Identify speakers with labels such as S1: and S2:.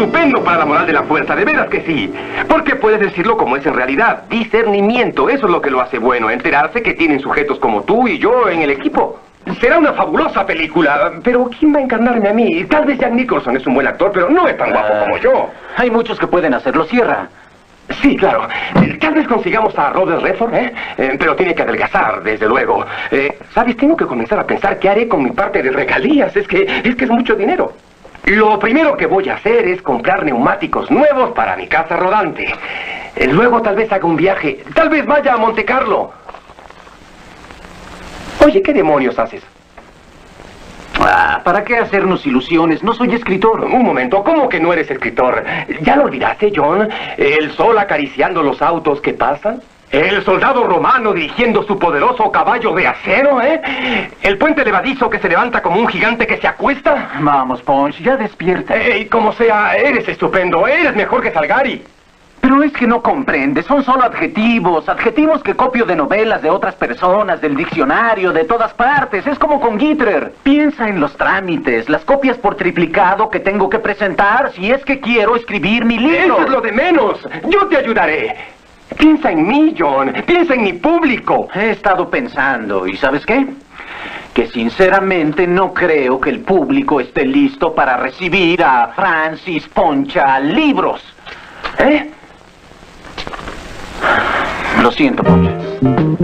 S1: estupendo para la moral de la fuerza, de veras que sí. Porque puedes decirlo como es en realidad. Discernimiento, eso es lo que lo hace bueno. Enterarse que tienen sujetos como tú y yo en el equipo. Será una fabulosa película, pero ¿quién va a encarnarme a mí? Tal vez Jack Nicholson es un buen actor, pero no es tan guapo como yo.
S2: Hay muchos que pueden hacerlo, Sierra.
S1: Sí, claro. Tal vez consigamos a Robert Redford, pero tiene que adelgazar, desde luego. ¿Sabes? Tengo que comenzar a pensar qué haré con mi parte de regalías. Es que es mucho dinero. Lo primero que voy a hacer es comprar neumáticos nuevos para mi casa rodante. Luego tal vez haga un viaje. Tal vez vaya a Monte Carlo. Oye, ¿qué demonios haces?
S2: ¿Para qué hacernos ilusiones? No soy escritor.
S1: Un momento, ¿cómo que no eres escritor? ¿Ya lo olvidaste, John? ¿El sol acariciando los autos que pasan? ¿El soldado romano dirigiendo su poderoso caballo de acero, ¿El puente levadizo que se levanta como un gigante que se acuesta?
S2: Vamos, Punch, ya despierta.
S1: Como sea, eres estupendo. Eres mejor que Salgari.
S2: Pero es que no comprendes, son solo adjetivos, adjetivos que copio de novelas de otras personas, del diccionario, de todas partes. Es como con Gittler. Piensa en los trámites, las copias por triplicado que tengo que presentar si es que quiero escribir mi libro.
S1: Eso es lo de menos. Yo te ayudaré. Piensa en mí, John. Piensa en mi público.
S2: He estado pensando, ¿y sabes qué? Que sinceramente no creo que el público esté listo para recibir a Francis Poncha libros. Lo siento, Poncha.